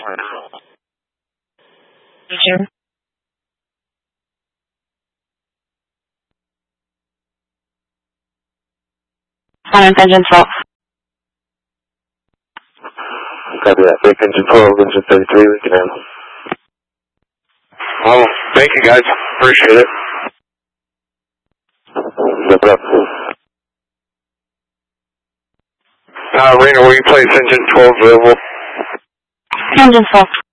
Teacher. Silence engine 12. Copy that. Big engine 12, engine 33, we can handle. Well, thank you guys. Appreciate it. No problem. Rena, will you place engine 12 available? Engine 12.